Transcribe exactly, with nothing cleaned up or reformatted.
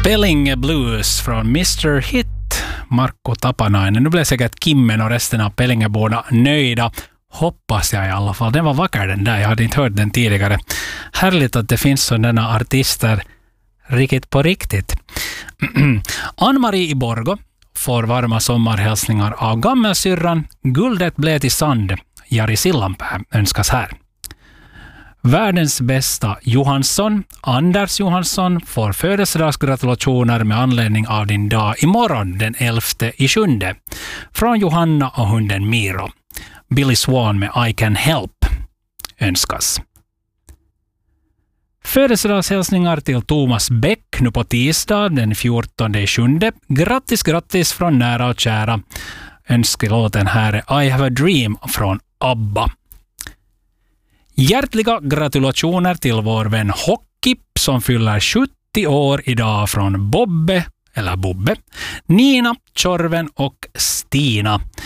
Pelling Blues från mister Hit, Markku Tapanainen. Nu blev säkert Kimmen och resten av Pellingeborna nöjda. Hoppas jag i alla fall. Den var vacker den där. Jag hade inte hört den tidigare. Härligt att det finns sådana artister riktigt på riktigt. Ann-Marie i Borgo får varma sommarhälsningar av gammelsyrran. Guldet blev till sand. Jari Sillanpää önskas här. Världens bästa Johansson, Anders Johansson, får födelsedagsgratulationer med anledning av din dag imorgon den elfte i sjunde. Från Johanna och hunden Miro. Billy Swan med I Can Help önskas. Födelsedagshälsningar till Thomas Bäck nu på tisdag den fjortonde i sjunde. Grattis, grattis från nära och kära. Önskelåten här är I Have a Dream från ABBA. Hjärtliga gratulationer till vår vän Hockey som fyller sjuttio år idag från Bobbe, eller Bobbe, Nina, Tjorven och Stina.